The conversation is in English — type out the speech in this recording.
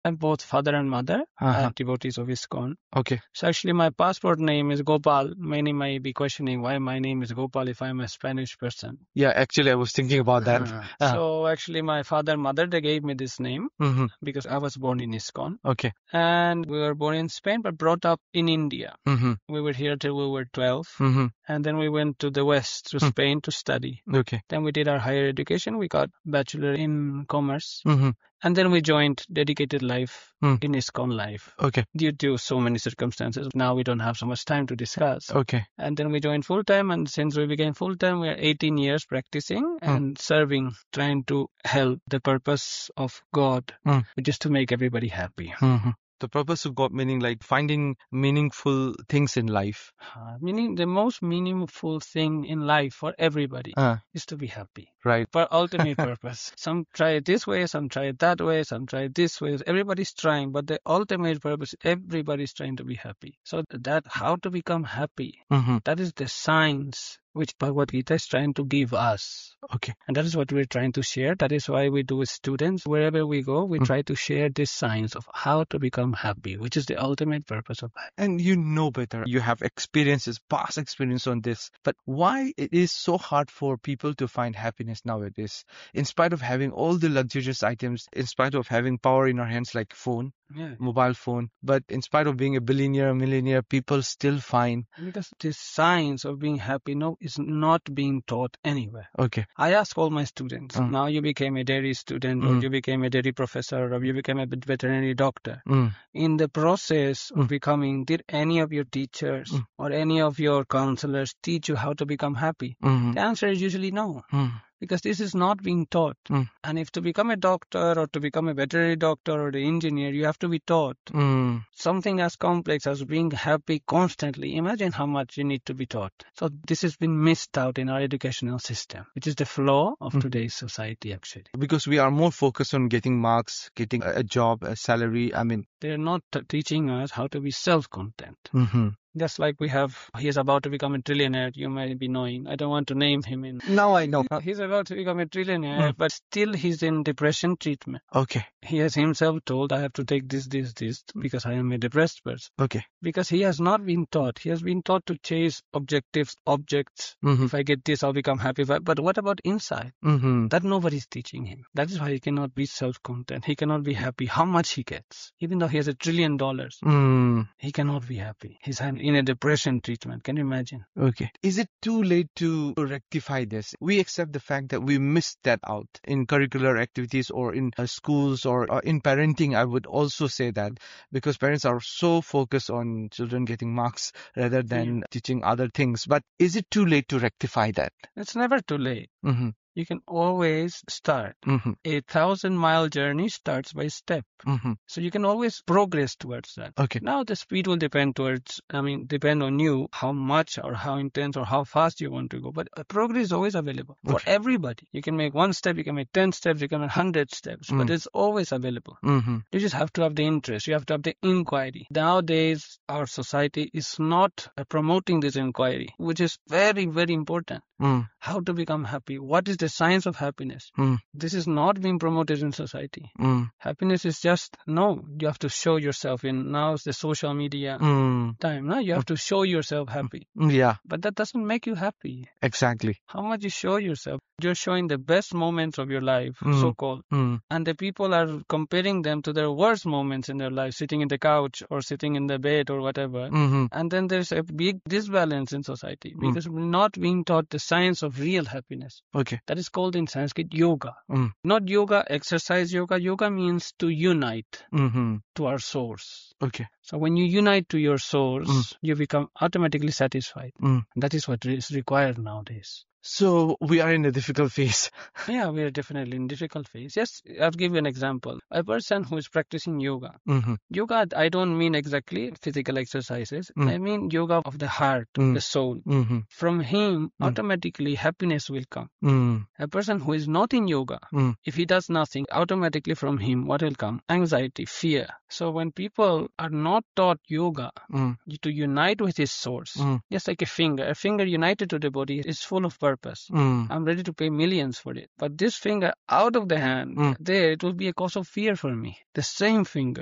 I'm both father and mother, Uh-huh. devotees of ISKCON. Okay. So actually my passport name is Gopal. Many might be questioning why my name is Gopal if I'm a Spanish person. Yeah, actually, I was thinking about that. So actually my father and mother, they gave me this name Mm-hmm. because I was born in ISKCON. Okay. And we were born in Spain but brought up in India. Mm-hmm. We were here till we were 12. Mm-hmm. And then we went to the West, to Spain to study. Okay. Then we did our higher education. We got bachelor in commerce. Mm-hmm. And then we joined dedicated life in ISKCON life. Okay. Due to so many circumstances, now we don't have so much time to discuss. Okay. And then we joined full time. And since we became full time, we are 18 years practicing and serving, trying to help the purpose of God, which is to make everybody happy. Mm-hmm. The purpose of God, meaning like finding meaningful things in life. Meaning the most meaningful thing in life for everybody is to be happy. Right. For ultimate purpose. Some try it this way, some try it that way, some try it this way. Everybody's trying, but the ultimate purpose, everybody's trying to be happy. So that how to become happy, that is the science which Bhagavad Gita is trying to give us. Okay. And that is what we're trying to share. That is why we do with students. Wherever we go, we try to share this science of how to become happy, which is the ultimate purpose of life. And you know better. You have experiences, past experience on this. But why it is so hard for people to find happiness nowadays? In spite of having all the luxurious items, in spite of having power in our hands like phone, mobile phone, but in spite of being a billionaire, millionaire, people still find. Because this science of being happy is not being taught anywhere. Okay. I ask all my students, now you became a dairy student or you became a dairy professor or you became a veterinary doctor. In the process of becoming, did any of your teachers or any of your counselors teach you how to become happy? The answer is usually no. Because this is not being taught. And if to become a doctor or to become a veterinary doctor or the engineer, you have to be taught. Something as complex as being happy constantly. Imagine how much you need to be taught. So this has been missed out in our educational system, which is the flaw of today's society actually. Because we are more focused on getting marks, getting a job, a salary. I mean, they're not teaching us how to be self-content. Just like he is about to become a trillionaire, you might be knowing. I don't want to name him. Now I know. He's about to become a trillionaire, but still he's in depression treatment. Okay. He has himself told, I have to take this, because I am a depressed person. Okay. Because he has not been taught. He has been taught to chase objects. If I get this, I'll become happy. But what about inside? That nobody's teaching him. That is why he cannot be self-content. He cannot be happy how much he gets. Even though he has $1 trillion, he cannot be happy. He's in a depression treatment. Can you imagine? Okay. Is it too late to rectify this? We accept the fact that we missed that out in curricular activities or in schools or in parenting. I would also say that because parents are so focused on children getting marks rather than teaching other things. But is it too late to rectify that? It's never too late. You can always start. A 1,000-mile journey starts by step. So you can always progress towards that. Okay. Now the speed will depend on you, how much or how intense or how fast you want to go. But progress is always available for everybody. You can make 1 step, you can make 10 steps, you can make 100 steps, but it's always available. You just have to have the interest. You have to have the inquiry. Nowadays, our society is not promoting this inquiry, which is very, very important. How to become happy? What is the science of happiness? This is not being promoted in society. Happiness is just, you have to show yourself in, now it's the social media time. No? You have to show yourself happy. Yeah. But that doesn't make you happy. Exactly. How much you show yourself? You're showing the best moments of your life, so-called. And the people are comparing them to their worst moments in their life, sitting in the couch or sitting in the bed or whatever. And then there's a big disbalance in society because we're not being taught the science of real happiness. Okay. That is called in Sanskrit yoga. Not yoga, exercise yoga. Yoga means to unite to our source. Okay. So when you unite to your source, you become automatically satisfied. That is what is required nowadays. So we are in a difficult phase. Yeah, we are definitely in a difficult phase. Yes, I'll give you an example. A person who is practicing yoga. Yoga, I don't mean exactly physical exercises. I mean yoga of the heart, the soul. From him, automatically happiness will come. A person who is not in yoga, if he does nothing, automatically from him, what will come? Anxiety, fear. So when people are not taught yoga to unite with his source, just like a finger united to the body is full of purpose. purpose. I'm ready to pay millions for it. But this finger out of the hand, there, it will be a cause of fear for me. The same finger.